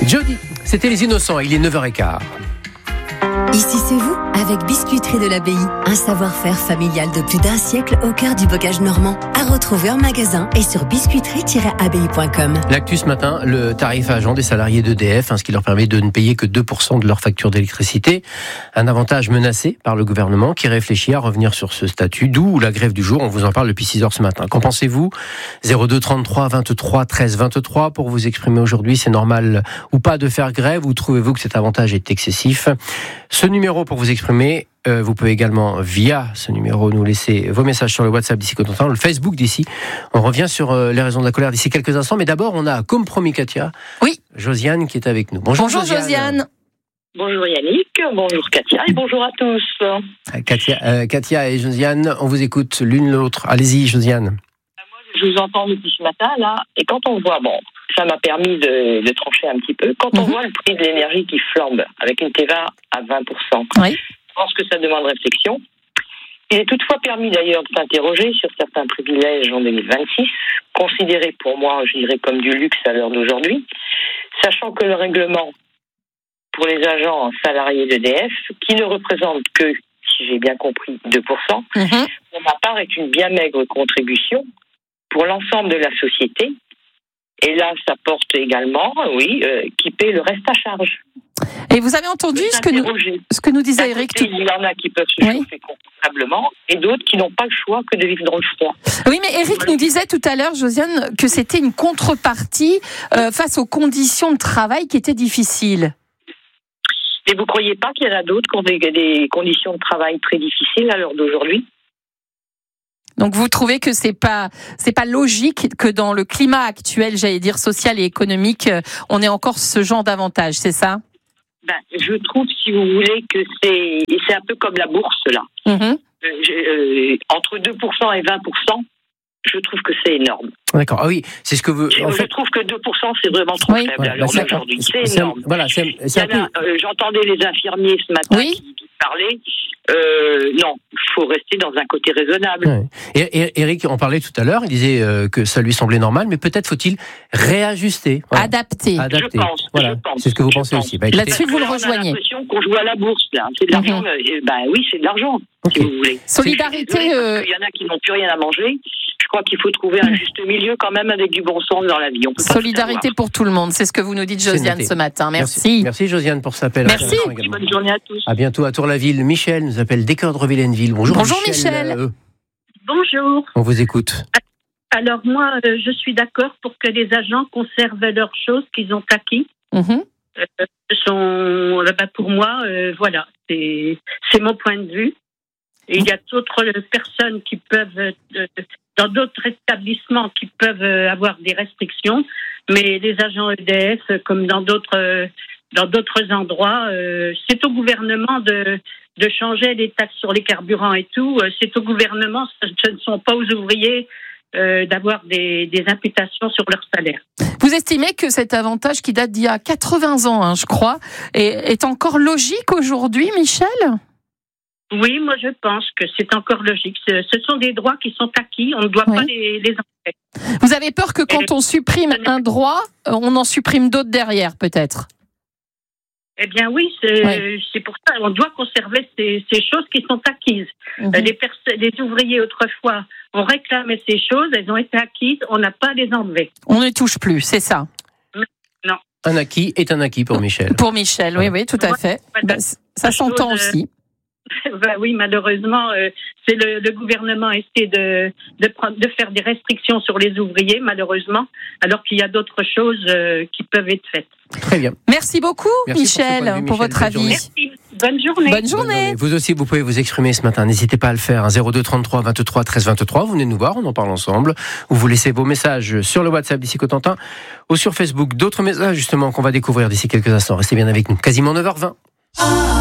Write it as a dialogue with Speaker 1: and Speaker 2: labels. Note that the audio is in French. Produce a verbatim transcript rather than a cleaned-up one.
Speaker 1: Jody, c'était Les Innocents, il est neuf heures quinze.
Speaker 2: Ici c'est vous, avec Biscuiterie de l'Abbaye, un savoir-faire familial de plus d'un siècle au cœur du bocage normand. À retrouver en magasin et sur biscuiterie tiret abbaye point com.
Speaker 1: L'actu ce matin, le tarif à agent des salariés d'E D F, hein, ce qui leur permet de ne payer que deux pour cent de leur facture d'électricité. Un avantage menacé par le gouvernement qui réfléchit à revenir sur ce statut, d'où la grève du jour. On vous en parle depuis six heures ce matin. Qu'en pensez-vous ? zéro deux trente-trois vingt-trois treize vingt-trois pour vous exprimer aujourd'hui. C'est normal ou pas de faire grève, ou trouvez-vous que cet avantage est excessif ? Ce numéro pour vous exprimer, euh, vous pouvez également via ce numéro nous laisser vos messages sur le WhatsApp d'ici Cotentin, le Facebook d'ici. On revient sur euh, les raisons de la colère d'ici quelques instants, mais d'abord on a, comme promis Katia,
Speaker 3: oui.
Speaker 1: Josiane qui est avec nous. Bonjour,
Speaker 3: bonjour Josiane.
Speaker 1: Josiane.
Speaker 4: Bonjour Yannick, bonjour Katia et bonjour à tous.
Speaker 1: Katia, euh, Katia et Josiane, on vous écoute l'une l'autre. Allez-y Josiane.
Speaker 4: Je vous entends depuis ce matin là, et quand on voit, bon, ça m'a permis de, de trancher un petit peu, quand on mm-hmm. voit le prix de l'énergie qui flambe avec une T V A à vingt pour cent,
Speaker 3: oui.
Speaker 4: je pense que ça demande réflexion. Il est toutefois permis d'ailleurs de s'interroger sur certains privilèges en deux mille vingt-six, considérés pour moi, je dirais, comme du luxe à l'heure d'aujourd'hui, sachant que le règlement pour les agents salariés d'E D F, qui ne représente que, si j'ai bien compris, deux pour cent, mm-hmm. pour ma part est une bien maigre contribution pour l'ensemble de la société. Et là, ça porte également, oui, euh, qui paie le reste à charge.
Speaker 3: Et vous avez entendu ce que, nous, ce que nous disait Eric tout...
Speaker 4: Il y en a qui peuvent se oui. chauffer confortablement et d'autres qui n'ont pas le choix que de vivre dans le froid.
Speaker 3: Oui, mais Eric nous disait tout à l'heure, Josiane, que c'était une contrepartie euh, face aux conditions de travail qui étaient difficiles.
Speaker 4: Et vous ne croyez pas qu'il y en a d'autres qui ont des, des conditions de travail très difficiles à l'heure d'aujourd'hui ?
Speaker 3: Donc vous trouvez que c'est pas c'est pas logique que dans le climat actuel, j'allais dire social et économique, on ait encore ce genre d'avantage, c'est ça ?
Speaker 4: Ben, je trouve, si vous voulez, que c'est c'est un peu comme la bourse là. Mm-hmm. Euh, euh, entre deux pour cent et vingt pour cent, je trouve que c'est énorme.
Speaker 1: D'accord. Ah oui, c'est ce que vous.
Speaker 4: Je,
Speaker 1: en fait...
Speaker 4: je trouve que deux pour cent c'est vraiment trop
Speaker 3: oui.
Speaker 4: faible
Speaker 1: ouais,
Speaker 4: à l'heure
Speaker 1: bah
Speaker 4: d'aujourd'hui.
Speaker 1: C'est,
Speaker 4: c'est énorme.
Speaker 1: Voilà, c'est, c'est un peu...
Speaker 4: a, euh, j'entendais les infirmiers ce matin
Speaker 3: oui.
Speaker 4: qui, qui parlaient. Euh, non, il faut rester dans un côté raisonnable.
Speaker 1: Ouais. Et, et Eric en parlait tout à l'heure, il disait euh, que ça lui semblait normal, mais peut-être faut-il réajuster. Voilà.
Speaker 3: Adapter.
Speaker 1: Adapter.
Speaker 4: Je pense.
Speaker 1: Voilà.
Speaker 4: Je pense.
Speaker 1: C'est ce que vous
Speaker 4: je
Speaker 1: pensez
Speaker 4: pense.
Speaker 1: aussi. Bah, écoutez...
Speaker 3: Là-dessus, vous le rejoignez.
Speaker 4: On a l'impression qu'on joue à la bourse, là. C'est de l'argent. Mm-hmm. Ben oui, c'est de l'argent, okay. si vous voulez.
Speaker 3: Solidarité. Euh...
Speaker 4: Il y en a qui n'ont plus rien à manger. Je crois qu'il faut trouver un juste milieu quand même avec du bon sens dans la vie. On peut
Speaker 3: Solidarité pour tout le monde, c'est ce que vous nous dites, Josiane, ce matin. Merci.
Speaker 1: Merci, Merci Josiane pour cet appel.
Speaker 3: Merci.
Speaker 4: Bonne journée à tous.
Speaker 1: À bientôt à Tour-la-Ville. Michel nous appelle d'Équeurdre-Villeneuve. Bonjour,
Speaker 3: Bonjour
Speaker 1: Michel.
Speaker 3: Michel.
Speaker 1: Euh,
Speaker 5: Bonjour.
Speaker 1: On vous écoute.
Speaker 5: Alors moi, euh, je suis d'accord pour que les agents conservent leurs choses qu'ils ont acquis.
Speaker 3: Mm-hmm.
Speaker 5: Euh, sont, bah, pour moi, euh, voilà, c'est, c'est mon point de vue. Et il y a d'autres personnes qui peuvent, euh, dans d'autres établissements, qui peuvent avoir des restrictions, mais les agents E D F, comme dans d'autres, euh, dans d'autres endroits, euh, c'est au gouvernement de, de changer les taxes sur les carburants et tout. C'est au gouvernement, ce, ce ne sont pas aux ouvriers euh, d'avoir des, des imputations sur leur salaire.
Speaker 3: Vous estimez que cet avantage qui date d'il y a quatre-vingts ans, hein, je crois, est, est encore logique aujourd'hui, Michel ?
Speaker 5: Oui, moi je pense que c'est encore logique. Ce, ce sont des droits qui sont acquis, on ne doit oui. pas les, les enlever.
Speaker 3: Vous avez peur que quand on supprime un droit, on en supprime d'autres derrière, peut-être ?
Speaker 5: Eh bien oui, c'est, oui. c'est pour ça on doit conserver ces, ces choses qui sont acquises. Mm-hmm. Les, pers- les ouvriers autrefois ont réclamé ces choses, elles ont été acquises, on n'a pas à les enlever.
Speaker 3: On ne touche plus, c'est ça ?
Speaker 5: Non.
Speaker 1: Un acquis est un acquis pour Michel.
Speaker 3: Pour Michel, oui, oui, tout à fait. Bah, ça s'entend aussi.
Speaker 5: Ben oui, malheureusement, euh, c'est le, le gouvernement essaie de, de, prendre, de faire des restrictions sur les ouvriers, malheureusement, alors qu'il y a d'autres choses euh, qui peuvent être faites.
Speaker 1: Très bien.
Speaker 3: Merci beaucoup,
Speaker 1: Merci
Speaker 3: Michel, pour, vue, pour votre avis.
Speaker 5: Merci. Bonne journée.
Speaker 3: Bonne journée. Bonne journée.
Speaker 1: Vous aussi, vous pouvez vous exprimer ce matin. N'hésitez pas à le faire. zéro deux trente-trois vingt-trois treize vingt-trois. Vous venez nous voir, on en parle ensemble. Ou vous laissez vos messages sur le WhatsApp d'ici Cotentin ou sur Facebook. D'autres messages, justement, qu'on va découvrir d'ici quelques instants. Restez bien avec nous. Quasiment neuf heures vingt.